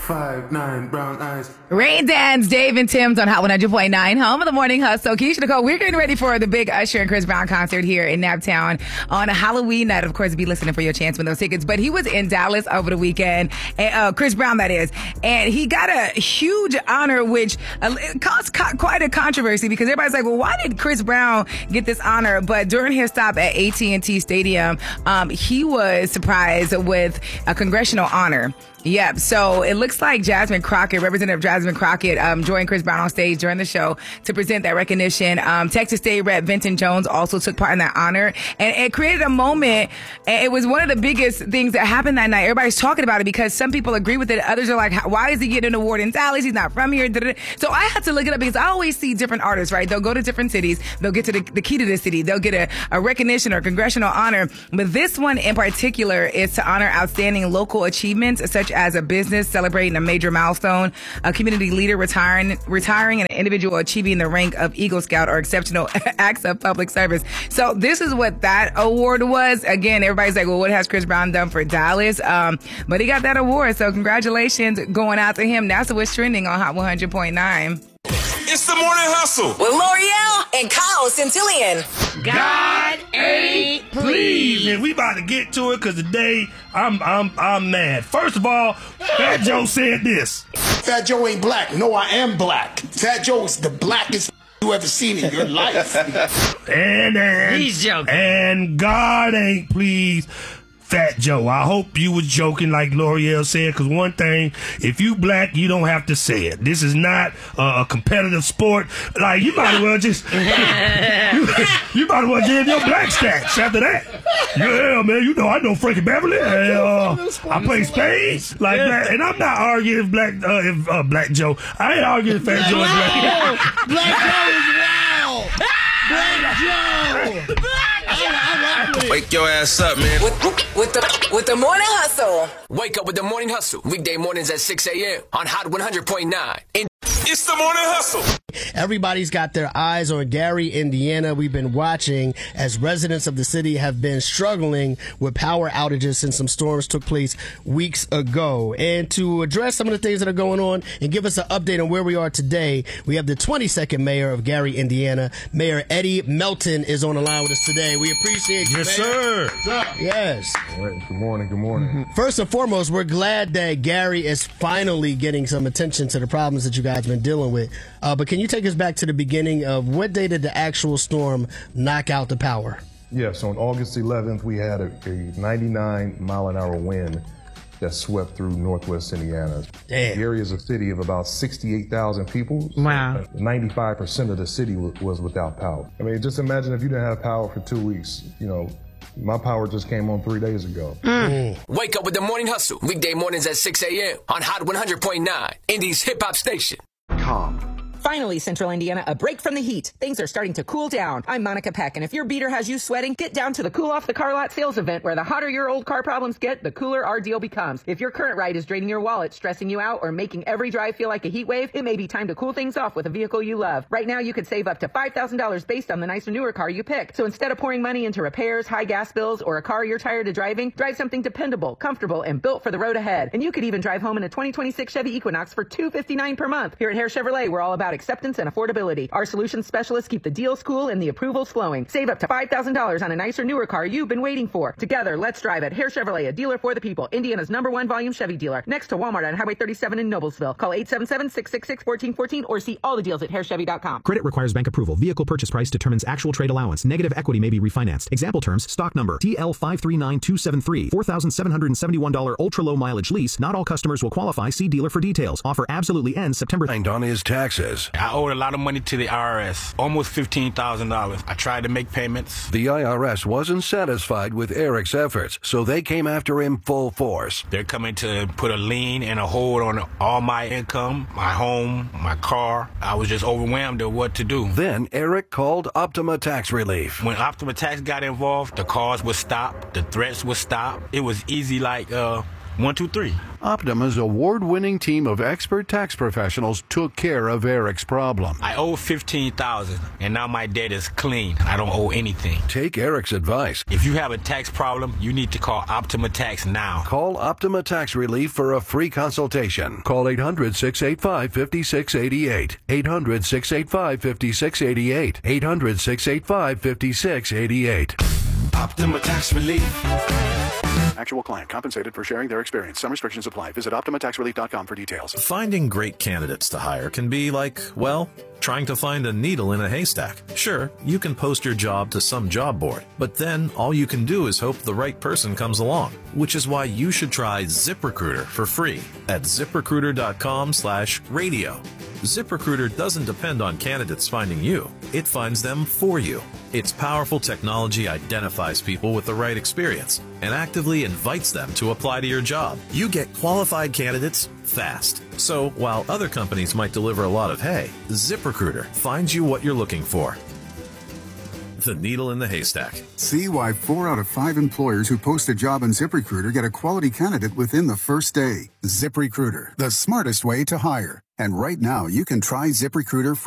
5'9" brown eyes. Rain Dance, Dave and Tim's on Hot 100.9, home of the morning hustle. Keisha Nicole, we're getting ready for the big Usher and Chris Brown concert here in Naptown on Halloween night. Of course, be listening for your chance with those tickets. But he was in Dallas over the weekend, Chris Brown, that is. And he got a huge honor, which caused quite a controversy because everybody's like, well, why did Chris Brown get this honor? But during his stop at AT&T Stadium, he was surprised with a congressional honor. Yep. So it looks like Jasmine Crockett, Representative Jasmine Crockett, joined Chris Brown on stage during the show to present that recognition. Texas State Rep Vinton Jones also took part in that honor, and it created a moment. And it was one of the biggest things that happened that night. Everybody's talking about it because some people agree with it. Others are like, why is he getting an award in Dallas? He's not from here. So I had to look it up because I always see different artists, right? They'll go to different cities. They'll get to the key to the city. They'll get a recognition or congressional honor. But this one in particular is to honor outstanding local achievements, such as a business celebrating a major milestone, a community leader retiring, and an individual achieving the rank of Eagle Scout or exceptional acts of public service. So this is what that award was. Again, everybody's like, well, what has Chris Brown done for Dallas? But he got that award. So congratulations going out to him. That's what's trending on Hot 100.9. It's the Morning Hustle with L'Oreal and Kyle Centillion. God ain't pleased. And we about to get to it because today I'm mad. First of all, Fat Joe said this. Fat Joe ain't black. No, I am black. Fat Joe is the blackest you ever seen in your life. And he's joking. And God ain't pleased. Fat Joe, I hope you was joking like L'Oreal said, because one thing, if you black, you don't have to say it. This is not a competitive sport. Like, you might as well just, you might as well jam your black stats after that. Yeah, man, you know, I know Frankie Beverly. I play spades like that. And I'm not arguing if Black Joe. I ain't arguing if Fat Joe is black. Black Joe is wild. Black Joe. Wake your ass up, man. With the Morning Hustle. Wake up with the Morning Hustle. Weekday mornings at 6 a.m. on Hot 100.9. It's the Morning Hustle. Everybody's got their eyes on Gary, Indiana. We've been watching as residents of the city have been struggling with power outages since some storms took place weeks ago. And to address some of the things that are going on and give us an update on where we are today, we have the 22nd mayor of Gary, Indiana. Mayor Eddie Melton is on the line with us today. We appreciate you, Yes, Mayor. sir. Yes. All right. Good morning. Good morning. First and foremost, we're glad that Gary is finally getting some attention to the problems that you guys have been dealing with. But can you take us back to the beginning of what day did the actual storm knock out the power? Yes, on August 11th, we had a 99-mile-an-hour wind that swept through northwest Indiana. Damn. Gary is a city of about 68,000 people. So Wow. 95% of the city was without power. I mean, just imagine if you didn't have power for 2 weeks. You know, my power just came on 3 days ago. Wake up with the Morning Hustle. Weekday mornings at 6 a.m. on Hot 100.9. Indy's hip hop station. Calm. Finally, Central Indiana, a break from the heat. Things are starting to cool down. I'm Monica Peck, and if your beater has you sweating, get down to the Cool Off the Car Lot sales event where the hotter your old car problems get, the cooler our deal becomes. If your current ride is draining your wallet, stressing you out, or making every drive feel like a heat wave, it may be time to cool things off with a vehicle you love. Right now, you could save up to $5,000 based on the nicer, newer car you pick. So instead of pouring money into repairs, high gas bills, or a car you're tired of driving, drive something dependable, comfortable, and built for the road ahead. And you could even drive home in a 2026 Chevy Equinox for $259 per month. Here at Hare Chevrolet, we're all about acceptance and affordability. Our solutions specialists keep the deals cool and the approvals flowing. Save up to $5,000 on a nicer, newer car you've been waiting for. Together, let's drive at Hare Chevrolet, a dealer for the people. Indiana's #1 volume Chevy dealer. Next to Walmart on Highway 37 in Noblesville. Call 877-666-1414 or see all the deals at harechevy.com. Credit requires bank approval. Vehicle purchase price determines actual trade allowance. Negative equity may be refinanced. Example terms: stock number TL539273. $4,771 ultra-low mileage lease. Not all customers will qualify. See dealer for details. Offer absolutely ends September. On his taxes. I owed a lot of money to the IRS, almost $15,000. I tried to make payments. The IRS wasn't satisfied with Eric's efforts, so they came after him full force. They're coming to put a lien and a hold on all my income, my home, my car. I was just overwhelmed at what to do. Then Eric called Optima Tax Relief. When Optima Tax got involved, the calls would stop, the threats would stop. It was easy like 1, 2, 3. Optima's award-winning team of expert tax professionals took care of Eric's problem. I owe $15,000, and now my debt is clean. I don't owe anything. Take Eric's advice. If you have a tax problem, you need to call Optima Tax now. Call Optima Tax Relief for a free consultation. Call 800-685-5688. 800-685-5688. 800-685-5688. Optima Tax Relief. Actual client compensated for sharing their experience. Some restrictions apply. Visit OptimaTaxRelief.com for details. Finding great candidates to hire can be like, well, trying to find a needle in a haystack. Sure, you can post your job to some job board, but then all you can do is hope the right person comes along, which is why you should try ZipRecruiter for free at ZipRecruiter.com/radio. ZipRecruiter doesn't depend on candidates finding you. It finds them for you. Its powerful technology identifies people with the right experience and actively invites them to apply to your job. You get qualified candidates fast. So while other companies might deliver a lot of hay, ZipRecruiter finds you what you're looking for. The needle in the haystack. See why 4 out of 5 employers who post a job on ZipRecruiter get a quality candidate within the first day. ZipRecruiter, the smartest way to hire. And right now, you can try ZipRecruiter